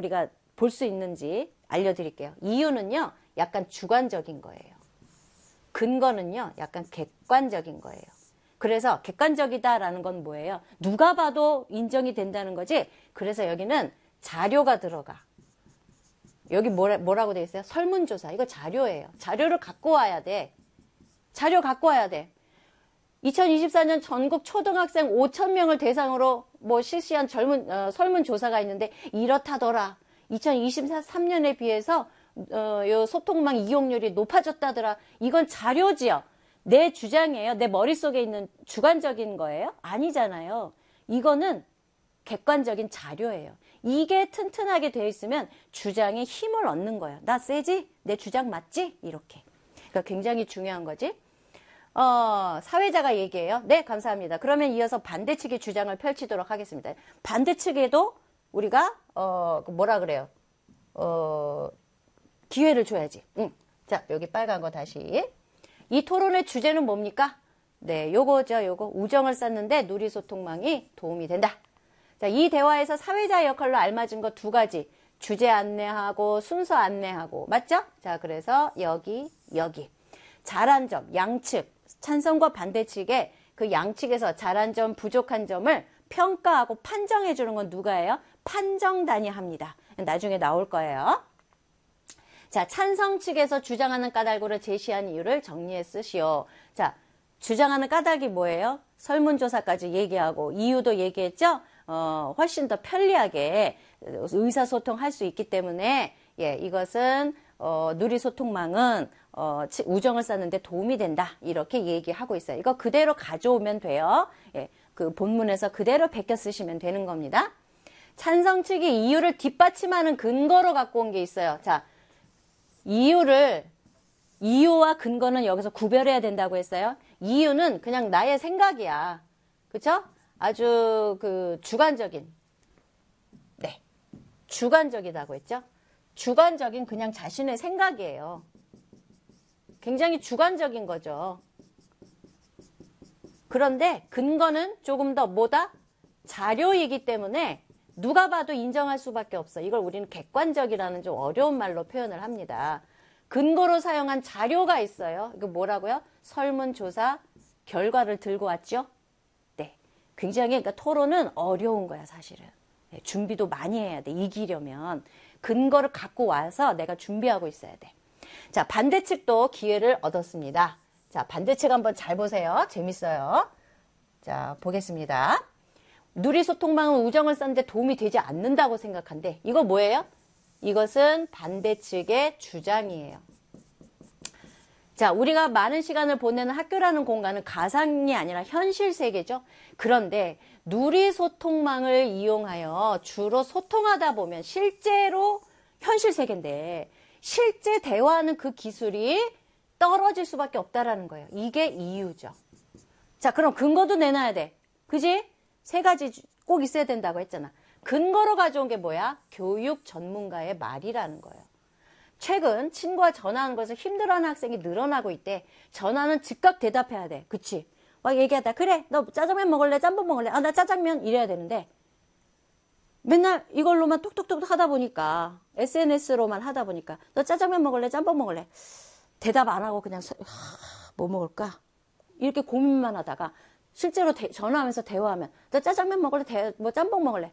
우리가 볼 수 있는지 알려드릴게요. 이유는요, 약간 주관적인 거예요. 근거는요, 약간 객관적인 거예요. 그래서 객관적이다라는 건 뭐예요? 누가 봐도 인정이 된다는 거지. 그래서 여기는 자료가 들어가. 여기 뭐라고 돼 있어요? 설문조사. 이거 자료예요. 자료를 갖고 와야 돼. 자료 갖고 와야 돼. 2024년 전국 초등학생 5,000명을 대상으로 뭐 실시한 설문조사가 있는데 이렇다더라. 2023년에 비해서 요 소통망 이용률이 높아졌다더라. 이건 자료지요. 내 주장이에요. 내 머릿속에 있는 주관적인 거예요? 아니잖아요. 이거는 객관적인 자료예요. 이게 튼튼하게 되어 있으면 주장에 힘을 얻는 거예요. 나 세지? 내 주장 맞지? 이렇게. 그러니까 굉장히 중요한 거지. 사회자가 얘기해요. 네, 감사합니다. 그러면 이어서 반대측의 주장을 펼치도록 하겠습니다. 반대측에도 우리가 뭐라 그래요? 기회를 줘야지. 자, 여기 빨간 거 다시. 이 토론의 주제는 뭡니까? 네, 요거죠. 요거. 우정을 쌓는데 누리소통망이 도움이 된다. 자, 이 대화에서 사회자 역할로 알맞은 거 두 가지. 주제 안내하고 순서 안내하고. 맞죠? 자, 그래서 여기. 잘한 점, 양측, 찬성과 반대측의 그 양측에서 잘한 점, 부족한 점을 평가하고 판정해 주는 건 누가예요? 판정단이 합니다. 나중에 나올 거예요. 자, 찬성 측에서 주장하는 까닭으로 제시한 이유를 정리해 쓰시오. 자, 주장하는 까닭이 뭐예요? 설문조사까지 얘기하고 이유도 얘기했죠? 훨씬 더 편리하게 의사소통할 수 있기 때문에 예, 이것은 누리소통망은 우정을 쌓는데 도움이 된다. 이렇게 얘기하고 있어요. 이거 그대로 가져오면 돼요. 예, 그 본문에서 그대로 베껴 쓰시면 되는 겁니다. 찬성 측이 이유를 뒷받침하는 근거로 갖고 온 게 있어요. 자, 이유와 근거는 여기서 구별해야 된다고 했어요. 이유는 그냥 나의 생각이야. 그쵸? 아주 주관적인. 네. 주관적이라고 했죠? 주관적인 그냥 자신의 생각이에요. 굉장히 주관적인 거죠. 그런데 근거는 조금 더 뭐다? 자료이기 때문에 누가 봐도 인정할 수밖에 없어. 이걸 우리는 객관적이라는 좀 어려운 말로 표현을 합니다. 근거로 사용한 자료가 있어요. 이거 뭐라고요? 설문조사 결과를 들고 왔죠? 네. 굉장히, 그러니까 토론은 어려운 거야, 사실은. 네, 준비도 많이 해야 돼. 이기려면. 근거를 갖고 와서 내가 준비하고 있어야 돼. 자, 반대측도 기회를 얻었습니다. 자, 반대측 한번 잘 보세요. 재밌어요. 자, 보겠습니다. 누리소통망은 우정을 쌓는데 도움이 되지 않는다고 생각한대. 이거 뭐예요? 이것은 반대측의 주장이에요. 자, 우리가 많은 시간을 보내는 학교라는 공간은 가상이 아니라 현실 세계죠. 그런데 누리소통망을 이용하여 주로 소통하다 보면 실제로 현실 세계인데 실제 대화하는 그 기술이 떨어질 수밖에 없다라는 거예요. 이게 이유죠. 자, 그럼 근거도 내놔야 돼. 그지? 세 가지 꼭 있어야 된다고 했잖아. 근거로 가져온 게 뭐야? 교육 전문가의 말이라는 거예요. 최근 친구와 전화하는 것을 힘들어하는 학생이 늘어나고 있대. 전화는 즉각 대답해야 돼. 그치? 막 얘기하다. 그래, 너 짜장면 먹을래? 짬뽕 먹을래? 아, 나 짜장면 이래야 되는데 맨날 이걸로만 톡톡톡 하다 보니까 SNS로만 하다 보니까 너 짜장면 먹을래? 짬뽕 먹을래? 대답 안 하고 그냥 뭐 먹을까? 이렇게 고민만 하다가 실제로 전화하면서 대화하면 너 짜장면 먹을래? 뭐 짬뽕 먹을래?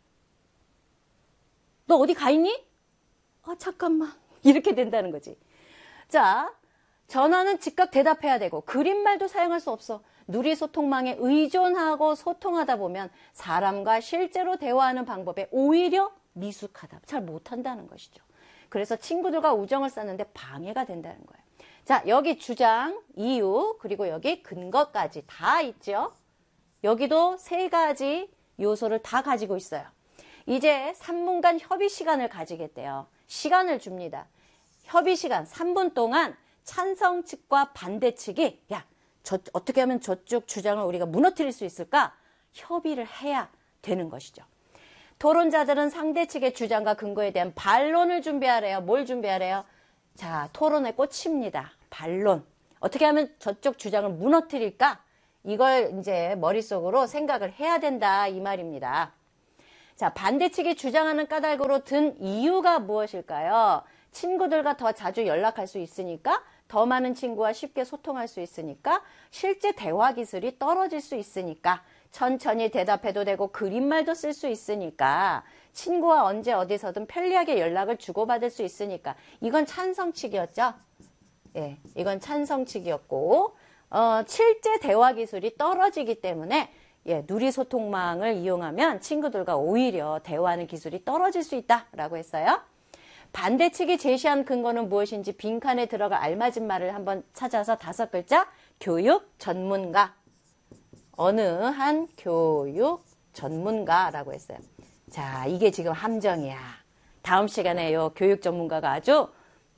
너 어디 가 있니? 잠깐만. 이렇게 된다는 거지. 자, 전화는 즉각 대답해야 되고 그림말도 사용할 수 없어. 누리소통망에 의존하고 소통하다 보면 사람과 실제로 대화하는 방법에 오히려 미숙하다. 잘 못한다는 것이죠. 그래서 친구들과 우정을 쌓는데 방해가 된다는 거예요. 자, 여기 주장, 이유, 그리고 여기 근거까지 다 있죠. 여기도 세 가지 요소를 다 가지고 있어요. 이제 3분간 협의 시간을 가지겠대요. 시간을 줍니다. 협의 시간 3분 동안 찬성 측과 반대 측이 어떻게 하면 저쪽 주장을 우리가 무너뜨릴 수 있을까? 협의를 해야 되는 것이죠. 토론자들은 상대 측의 주장과 근거에 대한 반론을 준비하래요. 뭘 준비하래요? 자, 토론의 꽃입니다. 반론. 어떻게 하면 저쪽 주장을 무너뜨릴까? 이걸 이제 머릿속으로 생각을 해야 된다 이 말입니다. 자, 반대측이 주장하는 까닭으로 든 이유가 무엇일까요? 친구들과 더 자주 연락할 수 있으니까, 더 많은 친구와 쉽게 소통할 수 있으니까, 실제 대화 기술이 떨어질 수 있으니까, 천천히 대답해도 되고 그림말도 쓸 수 있으니까, 친구와 언제 어디서든 편리하게 연락을 주고받을 수 있으니까, 이건 찬성측이었죠? 예, 이건 찬성측이었고, 실제 대화 기술이 떨어지기 때문에 예, 누리소통망을 이용하면 친구들과 오히려 대화하는 기술이 떨어질 수 있다라고 했어요. 반대측이 제시한 근거는 무엇인지 빈칸에 들어가 알맞은 말을 한번 찾아서 5글자, 교육 전문가. 어느 한 교육 전문가라고 했어요. 자, 이게 지금 함정이야. 다음 시간에 요 교육 전문가가 아주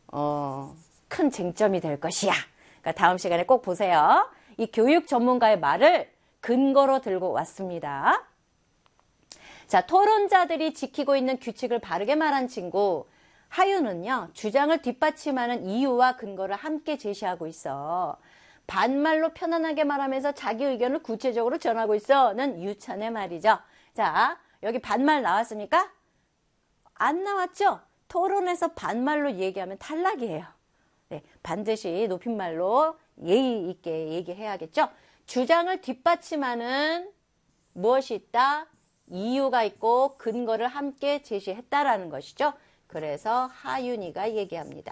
큰 쟁점이 될 것이야. 그러니까 다음 시간에 꼭 보세요. 이 교육 전문가의 말을 근거로 들고 왔습니다. 자, 토론자들이 지키고 있는 규칙을 바르게 말한 친구. 하윤은요, 주장을 뒷받침하는 이유와 근거를 함께 제시하고 있어. 반말로 편안하게 말하면서 자기 의견을 구체적으로 전하고 있어는 유찬의 말이죠. 자, 여기 반말 나왔습니까? 안 나왔죠? 토론에서 반말로 얘기하면 탈락이에요. 네, 반드시 높임말로 예의 있게 얘기해야겠죠? 주장을 뒷받침하는 무엇이 있다? 이유가 있고 근거를 함께 제시했다라는 것이죠. 그래서 하윤이가 얘기합니다.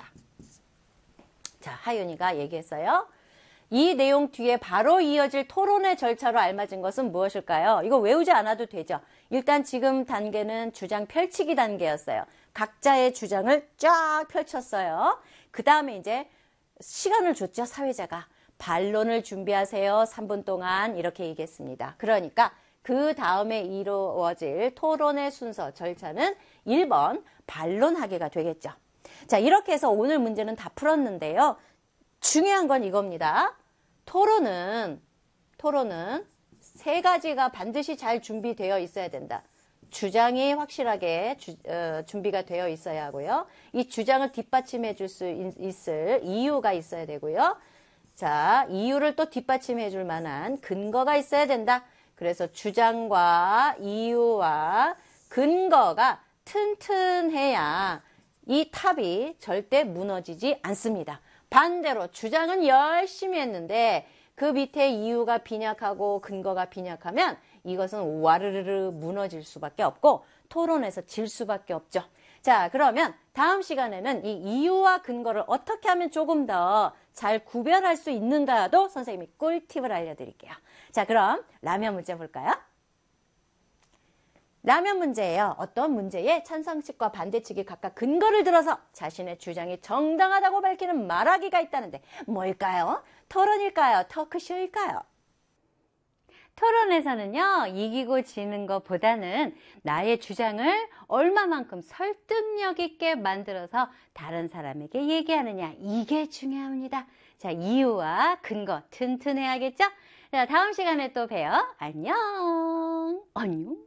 자, 하윤이가 얘기했어요. 이 내용 뒤에 바로 이어질 토론의 절차로 알맞은 것은 무엇일까요? 이거 외우지 않아도 되죠. 일단 지금 단계는 주장 펼치기 단계였어요. 각자의 주장을 쫙 펼쳤어요. 그 다음에 이제 시간을 줬죠, 사회자가. 반론을 준비하세요. 3분 동안 이렇게 얘기했습니다. 그러니까 그 다음에 이루어질 토론의 순서, 절차는 1번 반론하기가 되겠죠. 자, 이렇게 해서 오늘 문제는 다 풀었는데요. 중요한 건 이겁니다. 토론은 3가지가 반드시 잘 준비되어 있어야 된다. 주장이 확실하게 준비가 되어 있어야 하고요. 이 주장을 뒷받침해 줄 수 있을 이유가 있어야 되고요. 자, 이유를 또 뒷받침해 줄 만한 근거가 있어야 된다. 그래서 주장과 이유와 근거가 튼튼해야 이 탑이 절대 무너지지 않습니다. 반대로 주장은 열심히 했는데 그 밑에 이유가 빈약하고 근거가 빈약하면 이것은 와르르르 무너질 수밖에 없고 토론에서 질 수밖에 없죠. 자, 그러면 다음 시간에는 이 이유와 근거를 어떻게 하면 조금 더 잘 구별할 수 있는가도 선생님이 꿀팁을 알려드릴게요. 자, 그럼 라면 문제 볼까요? 라면 문제예요. 어떤 문제에 찬성측과 반대측이 각각 근거를 들어서 자신의 주장이 정당하다고 밝히는 말하기가 있다는데 뭘까요? 토론일까요? 토크쇼일까요? 토론에서는요, 이기고 지는 것보다는 나의 주장을 얼마만큼 설득력 있게 만들어서 다른 사람에게 얘기하느냐, 이게 중요합니다. 자, 이유와 근거 튼튼해야겠죠? 자, 다음 시간에 또 봬요. 안녕. 안녕.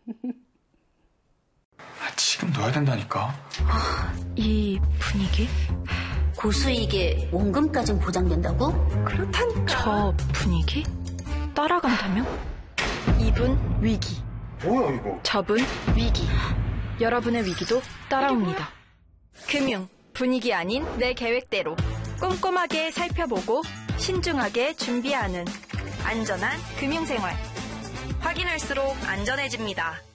지금 넣어야 된다니까. 이 분위기? 고수익에 원금까진 보장된다고? 그렇다니까. 저 분위기? 따라간다면? 이분 위기. 뭐야 이거? 저분 위기. 여러분의 위기도 따라옵니다. 금융, 분위기 아닌 내 계획대로 꼼꼼하게 살펴보고 신중하게 준비하는 안전한 금융생활. 확인할수록 안전해집니다.